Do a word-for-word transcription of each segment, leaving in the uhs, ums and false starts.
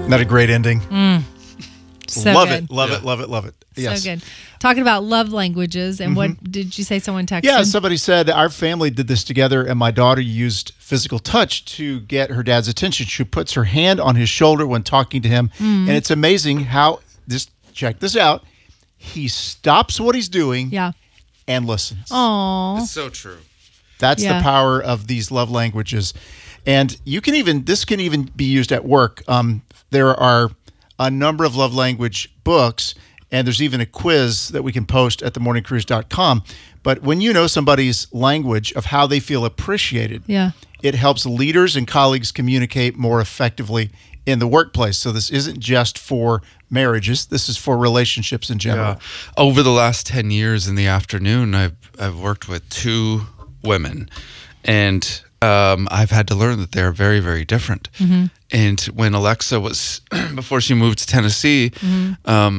Isn't that a great ending? Mm. So love good. it, love Yeah. it, love it, love it. Yes. So good. Talking about love languages, and what did you say? Someone texted? Yeah, somebody said our family did this together, and my daughter used physical touch to get her dad's attention. She puts her hand on his shoulder when talking to him, and it's amazing how, just check this out, he stops what he's doing Yeah. and listens. Aw. It's so true. That's Yeah. the power of these love languages. And you can even, this can even be used at work. Um, there are a number of love language books, and there's even a quiz that we can post at the morning cruise dot com. But when you know somebody's language of how they feel appreciated, Yeah. it helps leaders and colleagues communicate more effectively in the workplace. So this isn't just for marriages. This is for relationships in general. Yeah. Over the last ten years in the afternoon, I've, I've worked with two women, and um, I've had to learn that they're very, very different. Mm-hmm. And when Alexa was, before she moved to Tennessee, Mm-hmm. um,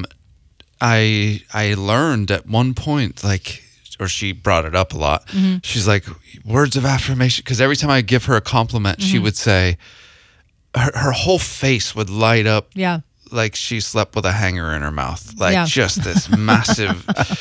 I I learned at one point, like, or she brought it up a lot. Mm-hmm. She's like, words of affirmation. Because every time I give her a compliment, Mm-hmm. she would say, her, her whole face would light up Yeah. like she slept with a hanger in her mouth, like Yeah. just this massive.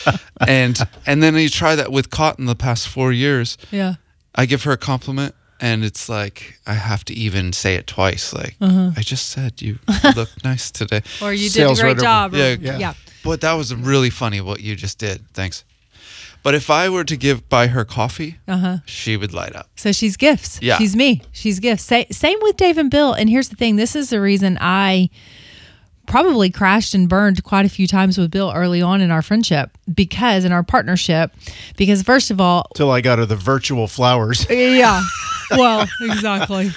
And and then you try that with Cotton the past four years. Yeah. I give her a compliment, and it's like I have to even say it twice. Like, Uh-huh. I just said you look nice today. Or you did a Sails great right over. job. or- Yeah. yeah. Yeah. But that was really funny what you just did. Thanks. But if I were to give buy her coffee, Uh-huh. she would light up. So she's gifts. Yeah. She's me. She's gifts. Sa- same with Dave and Bill. And here's the thing. This is the reason I probably crashed and burned quite a few times with Bill early on in our friendship because in our partnership, because first of all, Till I got her the virtual flowers. yeah. Well, exactly.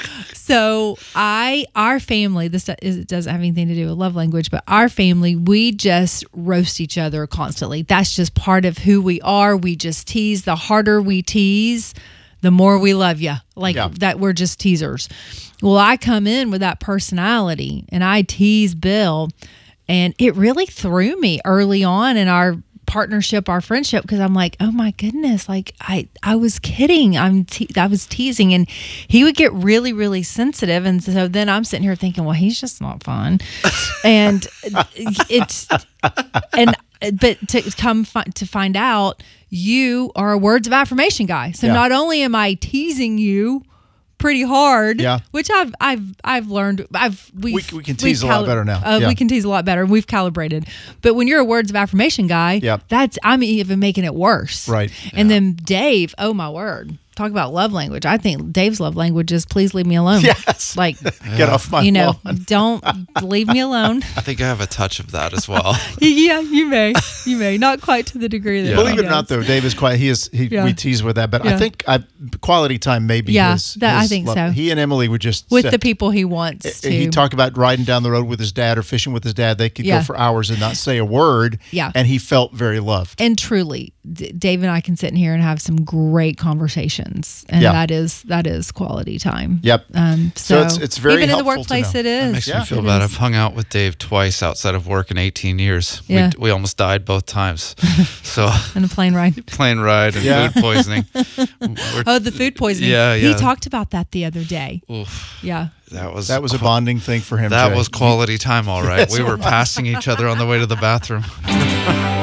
So I, our family, this do- is, it doesn't have anything to do with love language, but our family, we just roast each other constantly. That's just part of who we are. We just tease. The harder we tease, the more we love you. Like Yeah. that, we're just teasers. Well, I come in with that personality and I tease Bill, and it really threw me early on in our partnership, our friendship, because I'm like, oh my goodness, like I, I was kidding. I'm, te- I was teasing, and he would get really, really sensitive. And so then I'm sitting here thinking, well, he's just not fun. And it's, and, but to come fi- to find out, you are a words of affirmation guy. So Yeah. not only am I teasing you pretty hard, Yeah. which I've I've I've learned I've we've, We- we can we've tease a lot better now. Uh, Yeah. We can tease a lot better. We've calibrated, but when you're a words of affirmation guy, Yep. that's I'm even making it worse. Right. And then Dave, oh my word, talk about love language. I think Dave's love language is please leave me alone. Yes. Like Get off my you know, lawn. don't leave me alone. I think I have a touch of that as well. Yeah, you may, you may not quite to the degree that. Yeah. Believe he it or not, does. though, Dave is quite. He is. He, Yeah. We tease with that, but I Yeah. think I, quality time may be Yeah, his. that- I his think love. so. He and Emily would just with sit- the people he wants to. He talked about riding down the road with his dad or fishing with his dad. They could Yeah. go for hours and not say a word. Yeah. And he felt very loved. And truly, D- Dave and I can sit in here and have some great conversations, and Yeah. that is that is quality time. Yep. Um, So so, it's- it's very even in the helpful to workplace, know. it That is. makes Yeah. me feel It bad. is. I've hung out with Dave twice outside of work in eighteen years. Yeah. We, we almost died both times. So And a plane ride. plane ride and Yeah. food poisoning. We're- Oh, the food poisoning. Yeah, He yeah. talked about that the other day. Oof, Yeah. that was That was a qu- bonding thing for him. That Jay. was quality time, all right. We were passing each other on the way to the bathroom.